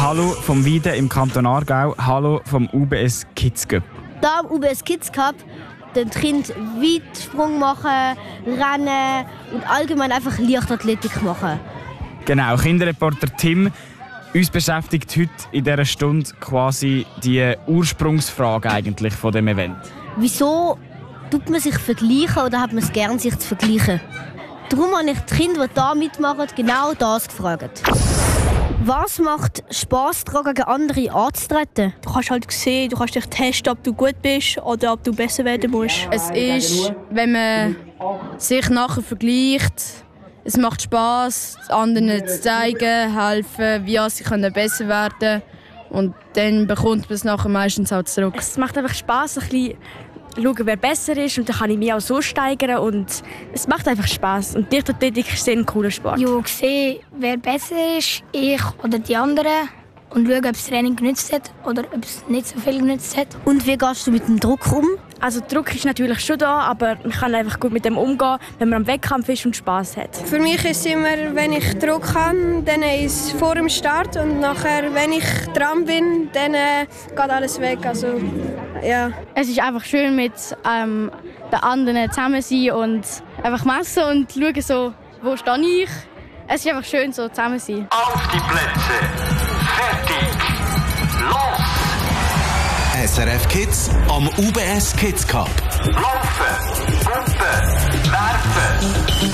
Hallo vom Weiden im Kanton Aargau. Hallo vom UBS Kids Cup. Da im UBS Kids Cup den Kind Weitsprung machen, rennen und allgemein einfach Leichtathletik machen. Genau, Kinderreporter Tim. Uns beschäftigt heute in dieser Stunde quasi die Ursprungsfrage eigentlich von dem Event. Wieso tut man sich vergleichen oder hat man es gern, sich zu vergleichen? Darum habe ich die Kinder, die hier mitmachen, genau das gefragt. Was macht Spass daran, gegen andere anzutreten? Du kannst halt sehen, du kannst dich testen, ob du gut bist oder ob du besser werden musst. Es ist, wenn man sich nachher vergleicht, es macht Spass, anderen zu zeigen, helfen, wie sie besser werden können. Und dann bekommt man es nachher meistens auch zurück. Es macht einfach Spass, ein bisschen schauen, wer besser ist, und dann kann ich mich auch so steigern und es macht einfach Spass. Und Leichtathletik ist ein cooler Sport. Ja, sehen, wer besser ist, ich oder die anderen, und schauen, ob das Training genützt hat oder ob es nicht so viel genützt hat. Und wie gehst du mit dem Druck um? Also Druck ist natürlich schon da, aber man kann einfach gut mit dem umgehen, wenn man am Wettkampf ist und Spass hat. Für mich ist es immer, wenn ich Druck habe, dann ist es vor dem Start, und nachher, wenn ich dran bin, dann geht alles weg. Also, ja. Es ist einfach schön, mit den anderen zusammen sein und einfach messen und schauen, so, wo stehe ich. Es ist einfach schön, so zusammen sein. Auf die Plätze, fertig, los! SRF Kids am UBS Kids Cup. Laufen, Pumpen, werfen.